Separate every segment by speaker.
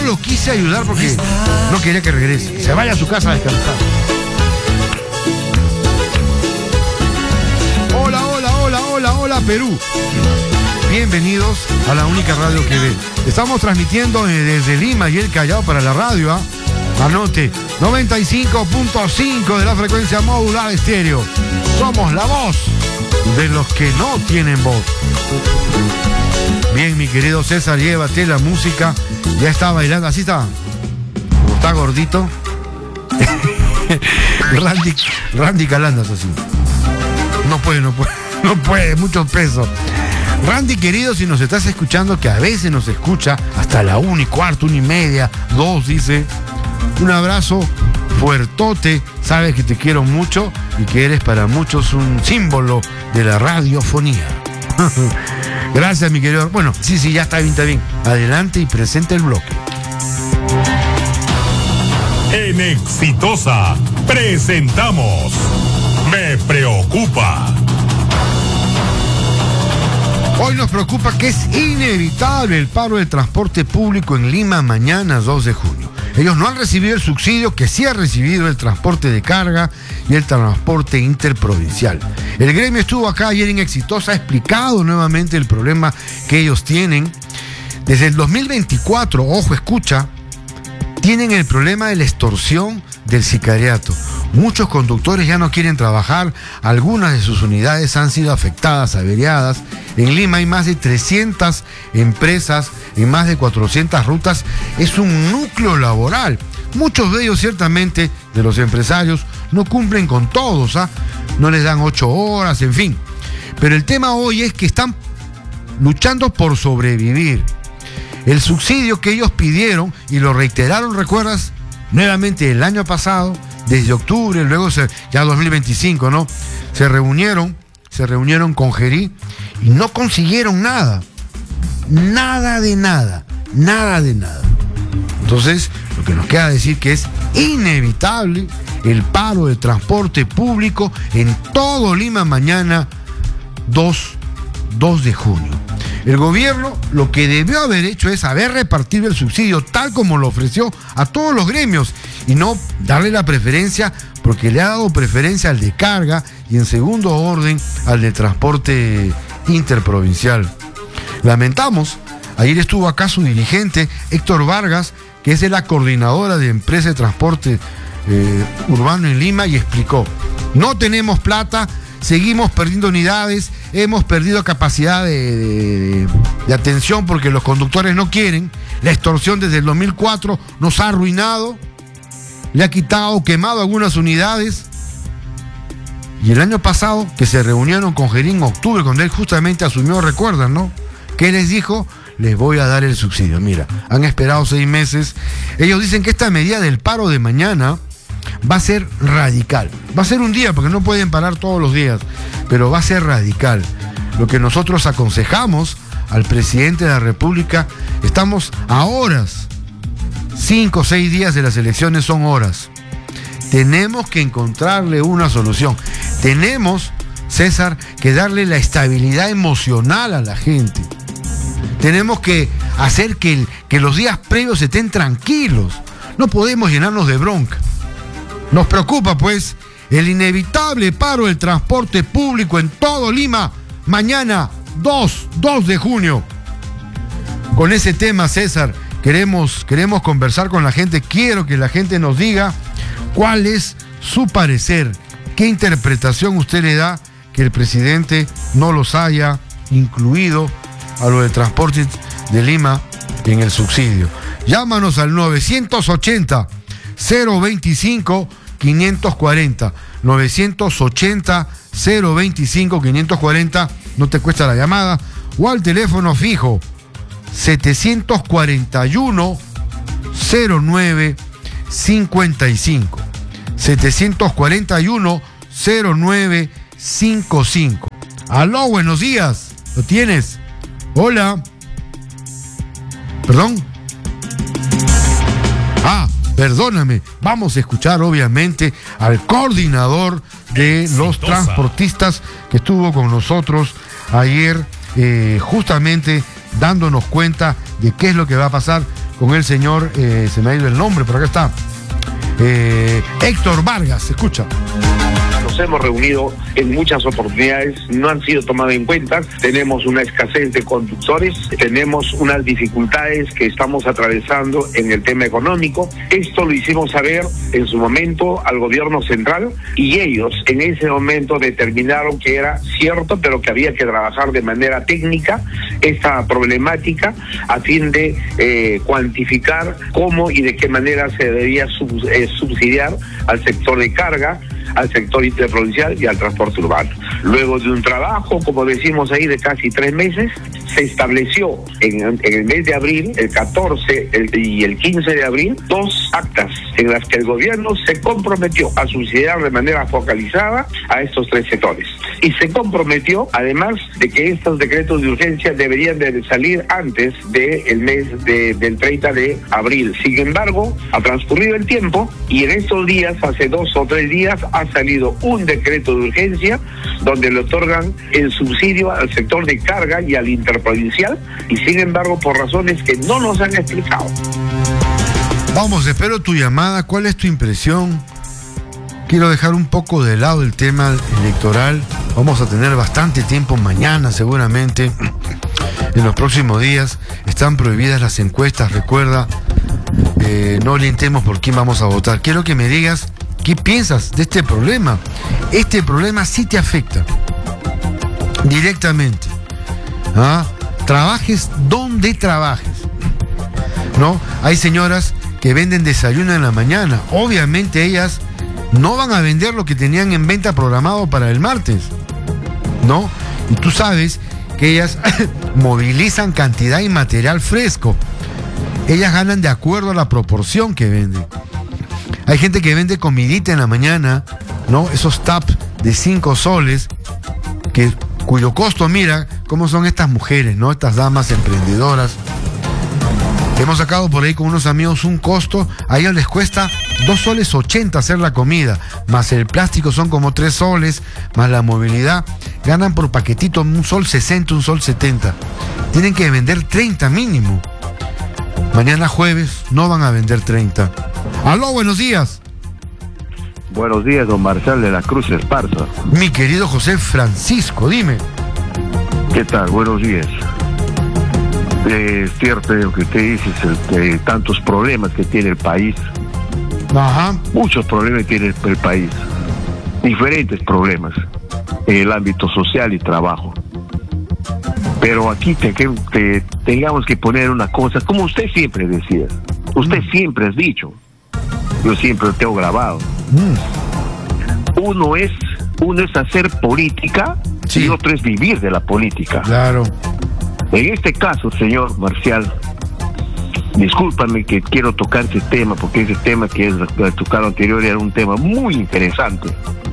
Speaker 1: lo quise ayudar porque no quería que regrese. Se vaya a su casa a descansar. Hola, hola, hola, hola, hola, Perú. Bienvenidos a la única radio que ve. Estamos transmitiendo desde Lima y el Callao para la radio, ¿ah? Anote, 95.5 de la frecuencia modulada estéreo. Somos la voz de los que no tienen voz. Bien, mi querido César, llévate la música. Ya está bailando, así está. Como está gordito. Randy Calandas así. No puede, mucho peso. Randy, querido, si nos estás escuchando, que a veces nos escucha hasta la 1:15, 1:30, 2, dice. Un abrazo fuertote, sabes que te quiero mucho y que eres para muchos un símbolo de la radiofonía. Gracias, mi querido. Bueno, sí, ya está bien. Adelante y presente el bloque.
Speaker 2: En Exitosa presentamos Me Preocupa.
Speaker 1: Hoy nos preocupa que es inevitable el paro del transporte público en Lima mañana 2 de junio. Ellos no han recibido el subsidio que sí ha recibido el transporte de carga y el transporte interprovincial. El gremio estuvo acá ayer en Exitosa, ha explicado nuevamente el problema que ellos tienen. Desde el 2024, ojo, escucha, tienen el problema de la extorsión del sicariato. Muchos conductores ya no quieren trabajar, algunas de sus unidades han sido afectadas, averiadas. En Lima hay más de 300 empresas en más de 400 rutas. Es un núcleo laboral. Muchos de ellos, ciertamente, de los empresarios, no cumplen con todos, ¿ah? No les dan 8 horas, en fin. Pero el tema hoy es que están luchando por sobrevivir. El subsidio que ellos pidieron, y lo reiteraron, ¿recuerdas? Nuevamente el año pasado, desde octubre, luego ya 2025, ¿no? Se reunieron con Gerí y no consiguieron nada. Nada de nada. Entonces, lo que nos queda decir que es inevitable el paro de transporte público en todo Lima mañana 2 de junio. El gobierno lo que debió haber hecho es haber repartido el subsidio tal como lo ofreció a todos los gremios y no darle la preferencia, porque le ha dado preferencia al de carga y en segundo orden al de transporte interprovincial. Lamentamos, ayer estuvo acá su dirigente Héctor Vargas, que es de la coordinadora de empresa de transporte urbano en Lima, y explicó: no tenemos plata, seguimos perdiendo unidades, hemos perdido capacidad de atención porque los conductores no quieren. La extorsión desde el 2004 nos ha arruinado, le ha quemado algunas unidades. Y el año pasado, que se reunieron con Gerí en octubre, cuando él justamente asumió, recuerdan, ¿no? ¿Qué les dijo? Les voy a dar el subsidio. Mira, han esperado 6 meses. Ellos dicen que esta medida del paro de mañana va a ser radical. Va a ser un día, porque no pueden parar todos los días, pero va a ser radical. Lo que nosotros aconsejamos al presidente de la República, estamos a horas, 5 o 6 días de las elecciones son horas. Tenemos que encontrarle una solución. Tenemos, César, que darle la estabilidad emocional a la gente. Tenemos que hacer que los días previos estén tranquilos. No podemos llenarnos de bronca. Nos preocupa, pues, el inevitable paro del transporte público en todo Lima mañana 2 de junio. Con ese tema, César, queremos conversar con la gente. Quiero que la gente nos diga cuál es su parecer, qué interpretación usted le da que el presidente no los haya incluido a lo de transporte de Lima en el subsidio. Llámanos al 980 025 540 980 025 540, no te cuesta la llamada, o al teléfono fijo 741 09 55 741 09 55. Aló, buenos días. ¿Lo tienes? Hola. ¿Perdón? Perdóname. Vamos a escuchar, obviamente, al coordinador de los transportistas que estuvo con nosotros ayer, justamente dándonos cuenta de qué es lo que va a pasar con el señor, se me ha ido el nombre, pero acá está, Héctor Vargas, escucha.
Speaker 3: Nos hemos reunido en muchas oportunidades, no han sido tomadas en cuenta. Tenemos una escasez de conductores, tenemos unas dificultades que estamos atravesando en el tema económico. Esto lo hicimos saber en su momento al gobierno central y ellos en ese momento determinaron que era cierto, pero que había que trabajar de manera técnica esta problemática a fin de cuantificar cómo y de qué manera se debía subsidiar al sector de carga, al sector interprovincial y al transporte urbano. Luego de un trabajo, como decimos ahí, de casi 3 meses, se estableció en el mes de abril, el 14 y el 15 de abril, 2 actas en las que el gobierno se comprometió a subsidiar de manera focalizada a estos 3 sectores. Y se comprometió, además, de que estos decretos de urgencia deberían de salir antes del mes del 30 de abril. Sin embargo, ha transcurrido el tiempo y en estos días, hace 2 o 3 días, ha salido un decreto de urgencia donde le otorgan el subsidio al sector de carga y al interprovincial, y sin embargo, por razones que no nos han explicado.
Speaker 1: Vamos, espero tu llamada. ¿Cuál es tu impresión? Quiero dejar un poco de lado el tema electoral. Vamos a tener bastante tiempo mañana, seguramente. En los próximos días están prohibidas las encuestas, recuerda. No orientemos por quién vamos a votar. Quiero que me digas qué piensas de este problema. Este problema sí te afecta directamente. Trabajes donde trabajes, ¿no? Hay señoras que venden desayuno en la mañana. Obviamente ellas no van a vender lo que tenían en venta programado para el martes, ¿no? Y tú sabes que ellas movilizan cantidad y material fresco. Ellas ganan de acuerdo a la proporción que venden. Hay gente que vende comidita en la mañana, ¿no? Esos taps de 5 soles, cuyo costo, mira cómo son estas mujeres, ¿no? Estas damas emprendedoras. Hemos sacado por ahí con unos amigos un costo, a ellos les cuesta 2 soles 80 hacer la comida, más el plástico son como 3 soles, más la movilidad. Ganan por paquetito 1 sol 60, 1 sol 70. Tienen que vender 30 mínimo. Mañana jueves no van a vender 30. Aló, buenos días.
Speaker 4: Buenos días, don Marcial de la Cruz Esparza.
Speaker 1: Mi querido José Francisco, dime.
Speaker 4: ¿Qué tal? Buenos días. Es cierto lo que usted dice, tantos problemas que tiene el país.
Speaker 1: Ajá.
Speaker 4: Muchos problemas tiene el país. Diferentes problemas en el ámbito social y trabajo. Pero aquí tengamos que poner una cosa, como usted siempre decía. Usted siempre has dicho. Yo siempre lo tengo grabado. Uno es hacer política, sí, y otro es vivir de la política.
Speaker 1: Claro.
Speaker 4: En este caso, señor Marcial, discúlpame que quiero tocar ese tema, porque ese tema que es tocado anterior era un tema muy interesante.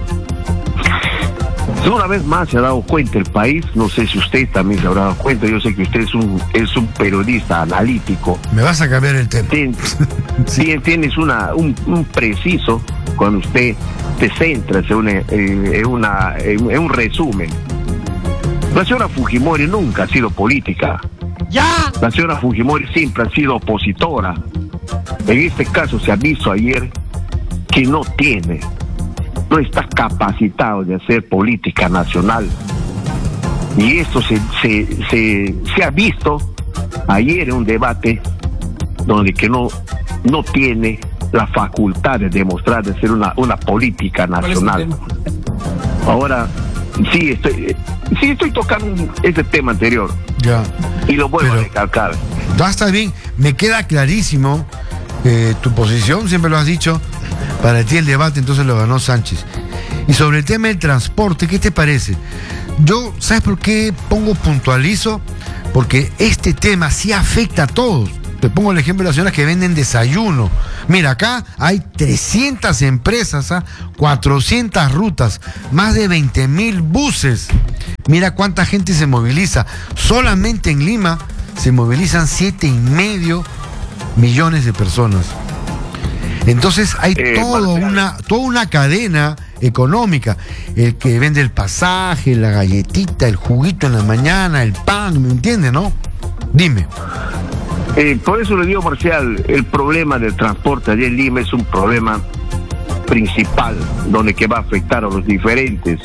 Speaker 4: Una vez más se ha dado cuenta el país, no sé si usted también se habrá dado cuenta, yo sé que usted es un periodista analítico.
Speaker 1: Me vas a cambiar el tema.
Speaker 4: Sí. Tienes un preciso cuando usted te centra en un resumen. La señora Fujimori nunca ha sido política.
Speaker 1: ¡Ya!
Speaker 4: La señora Fujimori siempre ha sido opositora. En este caso se ha visto ayer que no está capacitado de hacer política nacional. Y esto se ha visto ayer en un debate donde que no tiene la facultad de demostrar de ser una política nacional. Ahora, sí estoy tocando ese tema anterior.
Speaker 1: Ya.
Speaker 4: Y lo vuelvo a recalcar.
Speaker 1: Ya está bien, me queda clarísimo tu posición, siempre lo has dicho. Para ti el debate entonces lo ganó Sánchez. Y sobre el tema del transporte, ¿qué te parece? Yo, ¿sabes por qué puntualizo? Porque este tema sí afecta a todos. Te pongo el ejemplo de las señoras que venden desayuno. Mira, acá hay 300 empresas, 400 rutas, más de 20,000 buses. Mira cuánta gente se moviliza. Solamente en Lima se movilizan 7,5 millones de personas. Entonces hay toda una cadena económica. El que vende el pasaje, la galletita, el juguito en la mañana, el pan, ¿me entiendes, no? Dime.
Speaker 4: Por eso le digo, Marcial, el problema del transporte allí en Lima es un problema principal, donde que va a afectar a los diferentes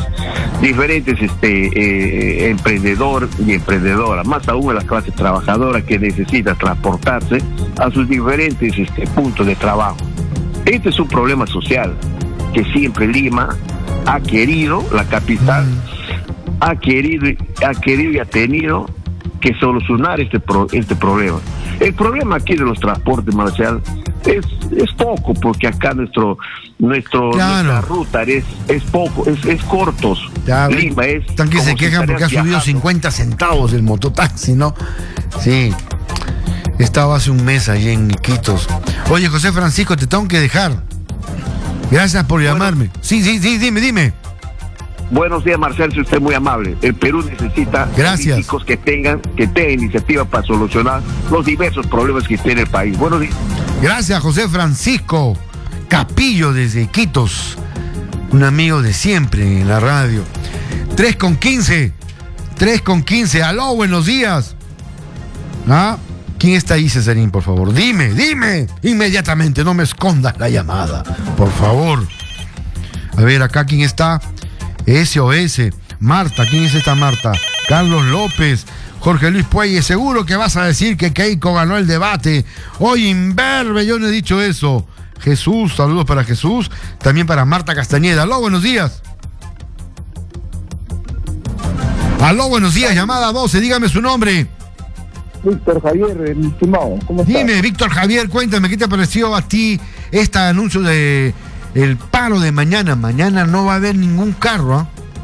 Speaker 4: emprendedor y emprendedora, más aún a la clase trabajadora que necesita transportarse a sus diferentes puntos de trabajo. Este es un problema social que siempre Lima ha querido, la capital ha querido y ha tenido que solucionar este problema. El problema aquí de los transportes, Marcial, es poco, porque acá
Speaker 1: claro,
Speaker 4: nuestra ruta es poco, es cortos.
Speaker 1: Ya,
Speaker 4: Lima es...
Speaker 1: Están que se quejan porque ha subido 50 centavos el mototaxi, ¿no? Sí. Estaba hace un mes allí en Iquitos. Oye, José Francisco, te tengo que dejar. Gracias por llamarme. Sí, dime.
Speaker 4: Buenos días, Marcel, si usted es muy amable. El Perú necesita políticos que tengan iniciativa para solucionar los diversos problemas que tiene el país. Buenos días.
Speaker 1: Gracias, José Francisco Capillo desde Iquitos, un amigo de siempre en la radio. 3:15. Aló, buenos días. ¿Quién está ahí, Cesarín, por favor? Dime, inmediatamente, no me escondas la llamada, por favor. A ver, acá, ¿quién está? SOS, Marta, ¿quién es esta Marta? Carlos López, Jorge Luis Puelle, seguro que vas a decir que Keiko ganó el debate. Oye, imberbe, yo no he dicho eso. Jesús, saludos para Jesús, también para Marta Castañeda. Aló, buenos días. Aló, buenos días, llamada 12, dígame su nombre.
Speaker 5: Víctor Javier, mi estimado, ¿cómo estás?
Speaker 1: Dime, Víctor Javier, cuéntame, ¿qué te pareció a ti este anuncio de el paro de mañana? Mañana no va a haber ningún carro,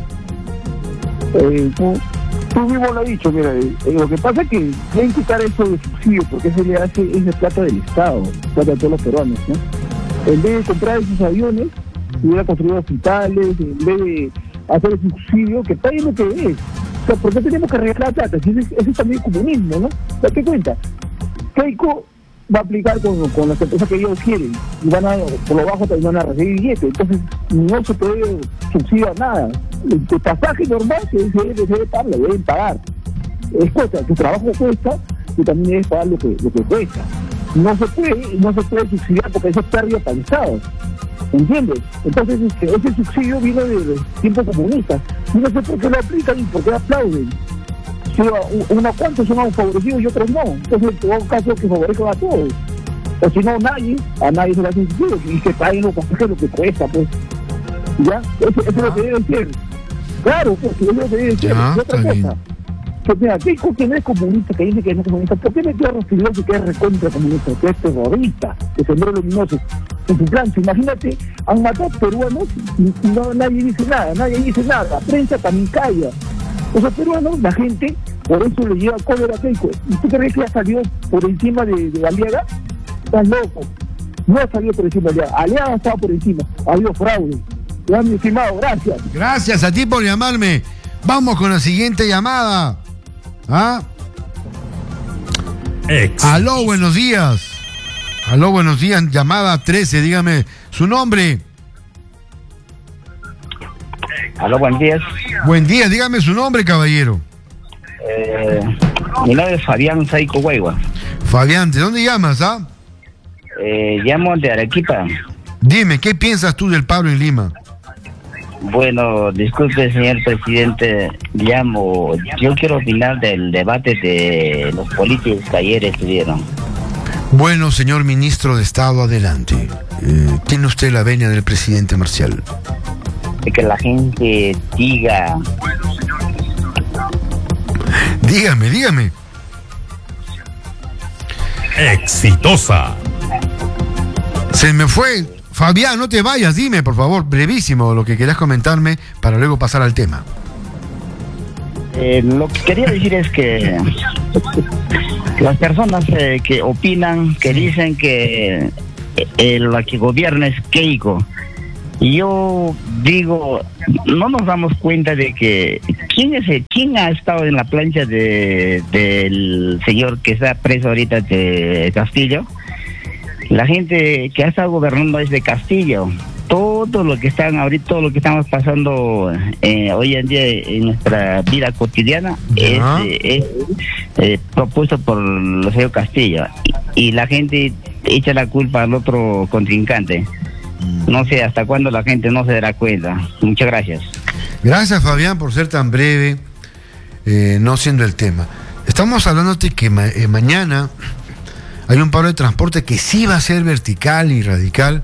Speaker 5: Tú mismo lo has dicho, mira, lo que pasa es que quieren quitar eso de subsidio, porque eso le hace, es de plata del Estado, plata de todos los peruanos, ¿no? En vez de comprar esos aviones, hubiera construido hospitales, en vez de hacer el subsidio, que paguen lo que es. O sea, ¿por qué tenemos que arreglar plata? Si eso es también comunismo, ¿no? ¿Te das cuenta? Keiko va a aplicar con las empresas que ellos quieren y por lo bajo también van a recibir billetes. Entonces no se puede subsidiar nada. El pasaje normal se debe pagar, lo deben pagar. Es cosa, tu trabajo cuesta y también debes pagar lo que cuesta. No se puede subsidiar porque eso es pérdida para el Estado. ¿Entiendes? Entonces ese subsidio vino de tiempos comunistas. Y no sé por qué lo aplican y por qué aplauden. Unos cuantos son favorecidos y otros no. Entonces en todo caso que favorezcan a todos. O si no, a nadie se le hace un subsidio y que paguen los pasajes lo que cuesta, pues. ¿Ya? Eso es lo que debe ser. Claro, porque eso es lo que debe ser. Y otra cosa. Pues mira, Keiko, que no es comunista, que dice que no es comunista, ¿por qué metió a Rostiroso que es recontra comunista, que es terrorista, que sembró luminosos en su plan? Imagínate, han matado peruanos y nadie dice nada, la prensa también calla. O sea, peruanos, la gente, por eso le lleva cólera a Keiko. ¿Y tú crees que ha salido por encima de Aliaga? Estás loco. No ha salido por encima de Aliaga. Aliaga ha estado por encima. Ha habido fraude. Ya, mi estimado, gracias.
Speaker 1: Gracias a ti por llamarme. Vamos con la siguiente llamada. Aló, buenos días. Llamada 13, dígame su nombre.
Speaker 6: Aló, buenos días.
Speaker 1: Buen día, dígame su nombre, caballero.
Speaker 6: Mi nombre es Fabián Saico Huaywa.
Speaker 1: Fabián, ¿de dónde llamas,
Speaker 6: Llamo de Arequipa.
Speaker 1: Dime, ¿qué piensas tú del paro en Lima?
Speaker 6: Bueno, disculpe, señor presidente, yo quiero opinar del debate de los políticos que ayer estuvieron.
Speaker 1: Bueno, señor ministro de Estado, adelante. Tiene usted la venia del presidente Marcial.
Speaker 6: Que la gente diga...
Speaker 1: Dígame.
Speaker 2: Exitosa.
Speaker 1: Se me fue. Fabián, no te vayas, dime, por favor, brevísimo lo que querías comentarme para luego pasar al tema.
Speaker 6: Lo que quería decir es que las personas que opinan, que dicen que la que gobierna es Keiko, yo digo, no nos damos cuenta de que quién ha estado en la plancha del señor que está preso ahorita de Castillo. La gente que ha estado gobernando es de Castillo. Todo todo lo que están ahorita, todo lo que estamos pasando hoy en día en nuestra vida cotidiana es propuesto por el señor Castillo y la gente echa la culpa al otro contrincante. No sé hasta cuándo la gente no se dará cuenta. Muchas gracias.
Speaker 1: Gracias, Fabián, por ser tan breve, no siendo el tema. Estamos hablando de que mañana hay un paro de transporte que sí va a ser vertical y radical,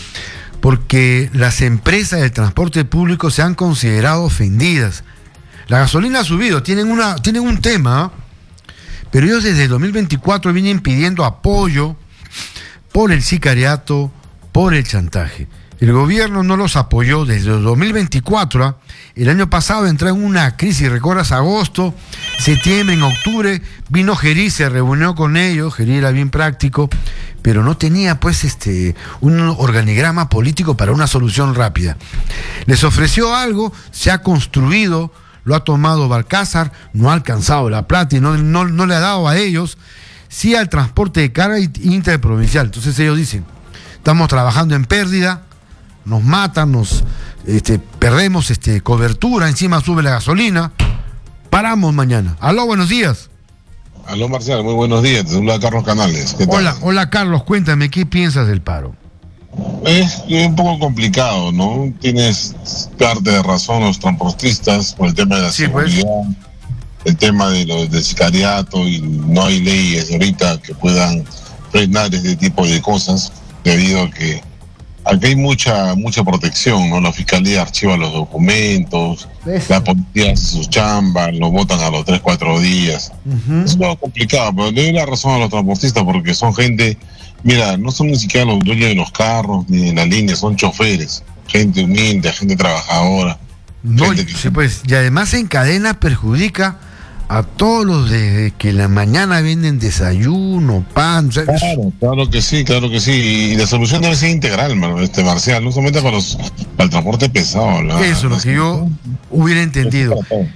Speaker 1: porque las empresas del transporte público se han considerado ofendidas. La gasolina ha subido, tienen un tema, pero ellos desde el 2024 vienen pidiendo apoyo por el sicariato, por el chantaje. El gobierno no los apoyó desde el 2024. El año pasado entró en una crisis, recuerdas, agosto, septiembre, en octubre, vino Gerí, se reunió con ellos, Gerí era bien práctico, pero no tenía pues un organigrama político para una solución rápida. Les ofreció algo, se ha construido, lo ha tomado Balcázar, no ha alcanzado la plata y no le ha dado a ellos, sí al transporte de carga interprovincial. Entonces ellos dicen, estamos trabajando en pérdida, nos matan, perdemos cobertura, encima sube la gasolina, paramos mañana. Aló, buenos días.
Speaker 7: Aló, Marcial, muy buenos días. Te saluda Carlos Canales. ¿Qué tal?
Speaker 1: Hola Carlos, cuéntame, ¿qué piensas del paro?
Speaker 7: Es un poco complicado, ¿no? Tienes parte de razón los transportistas por el tema de la seguridad, pues, el tema del sicariato, y no hay leyes ahorita que puedan frenar este tipo de cosas, debido a que aquí hay mucha protección, ¿no? La fiscalía archiva los documentos, la policía hace sus chambas, lo votan a los 3-4 días. Es un poco complicado, pero le doy la razón a los transportistas porque son gente, mira, no son ni siquiera los dueños de los carros ni de la línea, son choferes, gente humilde, gente trabajadora.
Speaker 1: No, sí, pues, y además en cadena perjudica a todos los de que en la mañana venden desayuno, pan. O sea,
Speaker 7: claro que sí. Y la solución debe ser integral, Marcial, no solamente para el transporte pesado.
Speaker 1: Eso es lo que yo hubiera entendido.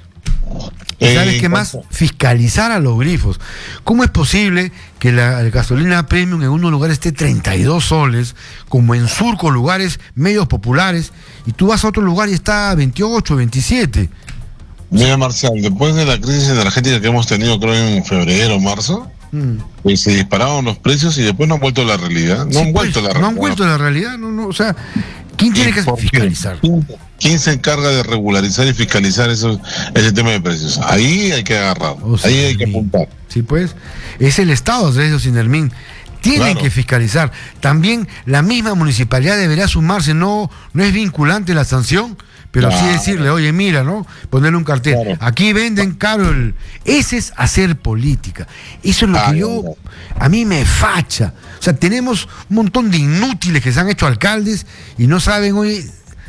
Speaker 1: ¿Y sabes qué más? Fiscalizar a los grifos. ¿Cómo es posible que la gasolina premium en unos lugares esté 32 soles, como en Surco, lugares medios populares, y tú vas a otro lugar y está a 28, 27?
Speaker 7: Mira, Marcial, después de la crisis energética que hemos tenido, creo en febrero, marzo, pues se dispararon los precios y después no han vuelto a la realidad. No han vuelto a la realidad. O sea, ¿quién tiene que fiscalizar? ¿Quién se encarga de regularizar y fiscalizar ese tema de precios? Ahí hay que agarrar, ahí hay que apuntar.
Speaker 1: Sí, pues, es el Estado, Andrés Sindermín. Tienen que fiscalizar. También la misma municipalidad debería sumarse, no es vinculante la sanción, pero sí decirle, oye, mira, ¿no? Ponerle un cartel. Aquí venden caro Ese es hacer política. Eso es lo que a mí me facha. O sea, tenemos un montón de inútiles que se han hecho alcaldes y no saben, oye,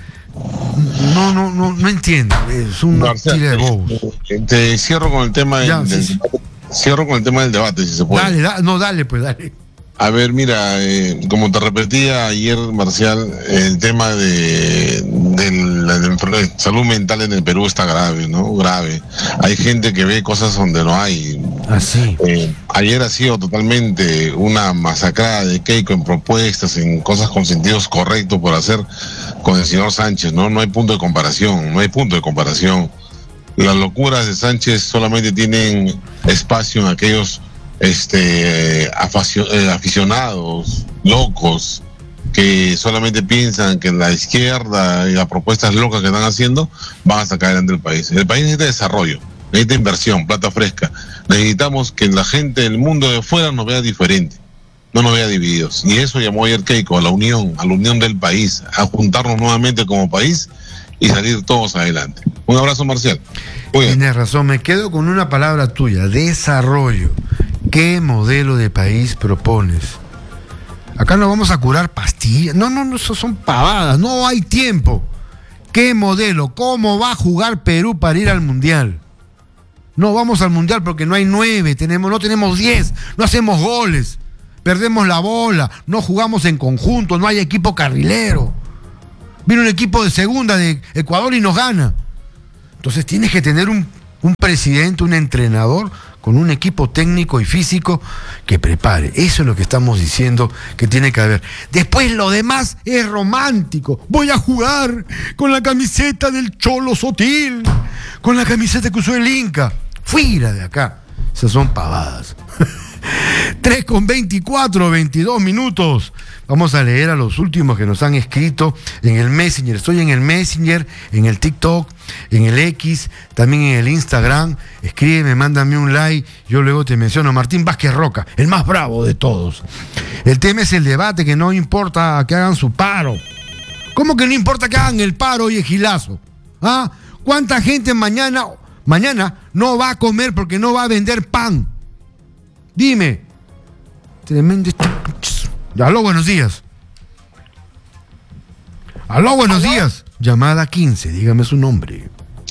Speaker 1: no entiendo. Es una tira de bobos.
Speaker 7: Te cierro con el tema cierro con el tema del debate, si se puede.
Speaker 1: Dale.
Speaker 7: A ver, mira, como te repetía ayer, Marcial, el tema de la salud mental en el Perú está grave, ¿no? Grave. Hay gente que ve cosas donde no hay.
Speaker 1: Así.
Speaker 7: Ayer ha sido totalmente una masacrada de Keiko en propuestas, en cosas con sentidos correctos por hacer con el señor Sánchez, ¿no? No hay punto de comparación. Las locuras de Sánchez solamente tienen espacio en aquellos aficionados, locos, que solamente piensan que la izquierda y las propuestas locas que están haciendo van a sacar adelante el país. El país necesita desarrollo, necesita inversión, plata fresca. Necesitamos que la gente del mundo de fuera nos vea diferente, no nos vea divididos. Y eso llamó ayer Keiko a la unión del país, a juntarnos nuevamente como país y salir todos adelante. Un abrazo, Marcial.
Speaker 1: Tienes razón, me quedo con una palabra tuya: desarrollo. ¿Qué modelo de país propones? Acá no vamos a curar pastillas. No, eso son pavadas. No hay tiempo. ¿Qué modelo? ¿Cómo va a jugar Perú para ir al Mundial? No vamos al Mundial porque no hay 9, no tenemos 10, no hacemos goles, perdemos la bola, no jugamos en conjunto, no hay equipo carrilero. Viene un equipo de segunda de Ecuador y nos gana. Entonces tienes que tener un presidente, un entrenador con un equipo técnico y físico que prepare. Eso es lo que estamos diciendo que tiene que haber. Después lo demás es romántico. Voy a jugar con la camiseta del Cholo Sotil, con la camiseta que usó el Inca. Fuera de acá. Esas son pavadas. 3:24, 22 minutos. Vamos a leer a los últimos que nos han escrito en el Messenger. Estoy en el Messenger, en el TikTok, en el X, también en el Instagram. Escríbeme, mándame un like. Yo luego te menciono. Martín Vázquez Roca, el más bravo de todos. El tema es el debate, que no importa que hagan su paro. ¿Cómo que no importa que hagan el paro, oye, Gilazo? ¿Ah? ¿Cuánta gente mañana no va a comer porque no va a vender pan? Dime. Tremendo. Aló, buenos días. Aló, buenos días. Llamada 15, dígame su nombre.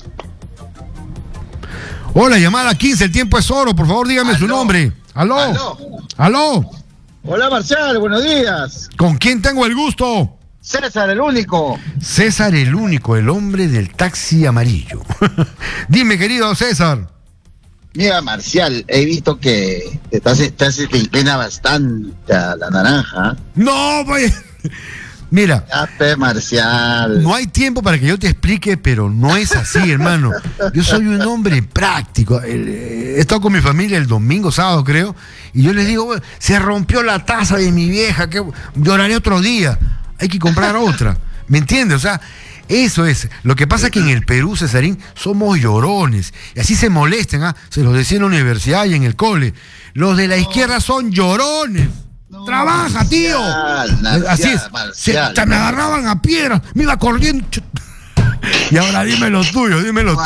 Speaker 1: Hola, llamada 15, el tiempo es oro, por favor, dígame su nombre. Aló. Aló.
Speaker 8: Hola, Marcial, buenos días.
Speaker 1: ¿Con quién tengo el gusto?
Speaker 8: César, el único.
Speaker 1: César, el único, el hombre del taxi amarillo. Dime, querido César.
Speaker 8: Mira, Marcial, he visto que te inclina bastante a la naranja.
Speaker 1: No, pues. Mira.
Speaker 8: Marcial.
Speaker 1: No hay tiempo para que yo te explique, pero no es así, hermano. Yo soy un hombre práctico. He estado con mi familia el domingo, sábado, creo, y yo les digo, se rompió la taza de mi vieja, que lloraré otro día. Hay que comprar otra. ¿Me entiendes? O sea, eso es. Lo que pasa es que en el Perú, Cesarín, somos llorones. Y así se molestan, ¿ah? Se los decía en la universidad y en el cole. Los de la izquierda son llorones. No, ¡trabaja, tío! Así es. Me agarraban a piedras, me iba corriendo. Y ahora dime lo tuyo,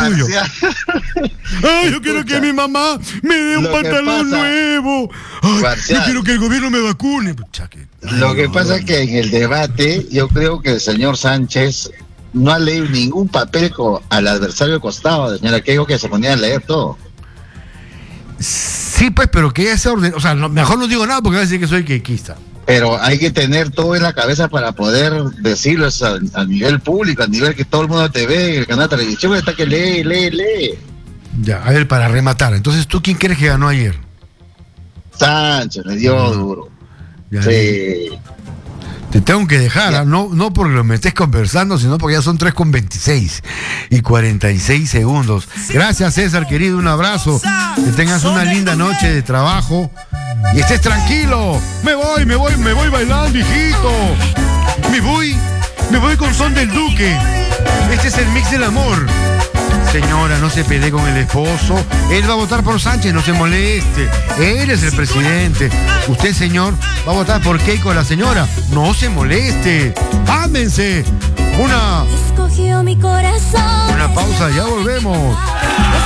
Speaker 1: Ay, yo quiero que mi mamá me dé un pantalón nuevo. Ay, yo quiero que el gobierno me vacune.
Speaker 8: Lo que pasa es que en el debate, yo creo que el señor Sánchez no ha leído ningún papel al adversario costado, señora Keiko, que se ponía a leer todo.
Speaker 1: Sí, pues, pero que ese orden, o sea, mejor no digo nada porque va a decir que soy quequista.
Speaker 8: Pero hay que tener todo en la cabeza para poder decirlo a nivel público, a nivel que todo el mundo te ve en el canal de televisión, está que lee.
Speaker 1: Ya, a ver, para rematar. Entonces, ¿tú quién crees que ganó ayer?
Speaker 8: Sánchez, me dio duro.
Speaker 1: Ya,
Speaker 8: sí.
Speaker 1: Te tengo que dejar, no porque me estés conversando, sino porque ya son 3:26 y 46 segundos. Gracias, César, querido, un abrazo. Que tengas una linda noche de trabajo y estés tranquilo. Me voy bailando, hijito. Me voy con Son del Duque. Este es el mix del amor. Señora, no se pelee con el esposo. Él va a votar por Sánchez, no se moleste. Él es el presidente. Usted, señor, va a votar por Keiko, la señora. No se moleste. Ámense. Una pausa, ya volvemos.